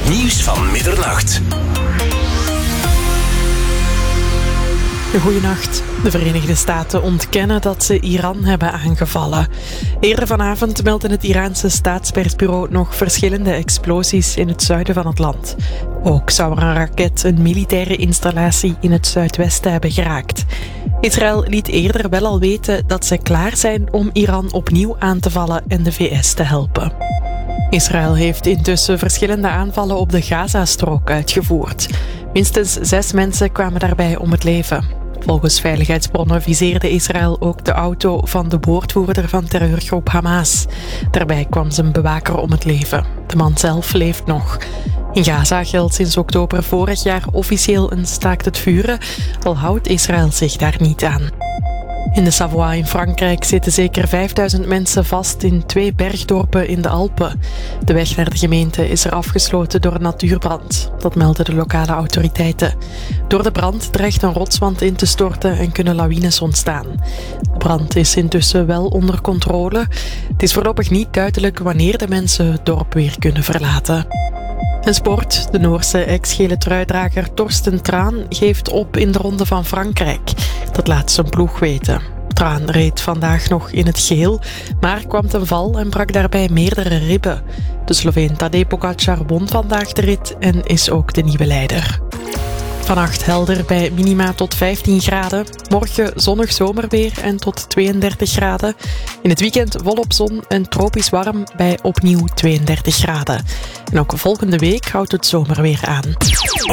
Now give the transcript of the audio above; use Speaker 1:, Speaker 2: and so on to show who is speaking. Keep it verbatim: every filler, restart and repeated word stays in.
Speaker 1: Het nieuws van middernacht.
Speaker 2: Goedenacht. De Verenigde Staten ontkennen dat ze Iran hebben aangevallen. Eerder vanavond meldde het Iraanse staatspersbureau nog verschillende explosies in het zuiden van het land. Ook zou er een raket een militaire installatie in het zuidwesten hebben geraakt. Israël liet eerder wel al weten dat ze klaar zijn om Iran opnieuw aan te vallen en de V S te helpen. Israël heeft intussen verschillende aanvallen op de Gazastrook uitgevoerd. Minstens zes mensen kwamen daarbij om het leven. Volgens veiligheidsbronnen viseerde Israël ook de auto van de woordvoerder van terreurgroep Hamas. Daarbij kwam zijn bewaker om het leven. De man zelf leeft nog. In Gaza geldt sinds oktober vorig jaar officieel een staakt het vuren, al houdt Israël zich daar niet aan. In de Savoie in Frankrijk zitten zeker vijfduizend mensen vast in twee bergdorpen in de Alpen. De weg naar de gemeente is er afgesloten door een natuurbrand. Dat melden de lokale autoriteiten. Door de brand dreigt een rotswand in te storten en kunnen lawines ontstaan. De brand is intussen wel onder controle. Het is voorlopig niet duidelijk wanneer de mensen het dorp weer kunnen verlaten. En sport. De Noorse ex-gele truidrager Torsten Traan geeft op in de Ronde van Frankrijk. Dat laat zijn ploeg weten. Traan reed vandaag nog in het geel, maar kwam ten val en brak daarbij meerdere ribben. De Sloveen Tadej Pogačar won vandaag de rit en is ook de nieuwe leider. Vannacht helder bij minima tot vijftien graden. Morgen zonnig zomerweer en tot tweeëndertig graden. In het weekend volop zon en tropisch warm bij opnieuw tweeëndertig graden. En ook volgende week houdt het zomerweer aan.